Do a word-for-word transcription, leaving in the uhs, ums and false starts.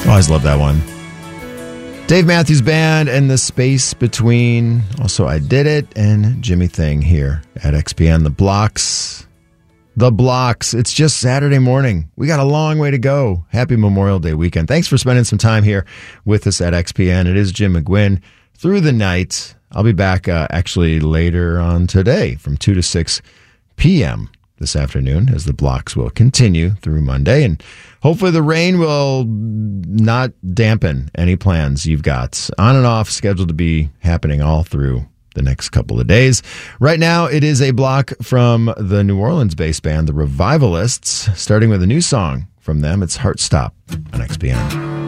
Always love that one. Dave Matthews Band and The Space Between. Also, I Did It and Jimmy Thing here at X P N. The Blocks. The Blocks. It's just Saturday morning. We got a long way to go. Happy Memorial Day weekend. Thanks for spending some time here with us at X P N. It is Jim McGuinn through the night. I'll be back uh, actually later on today from two to six p.m. this afternoon as the Blocks will continue through Monday. And hopefully the rain will not dampen any plans you've got on and off, scheduled to be happening all through the next couple of days. Right now, it is a block from the New Orleans-based band, The Revivalists, starting with a new song from them. It's Heart Stop on X P N.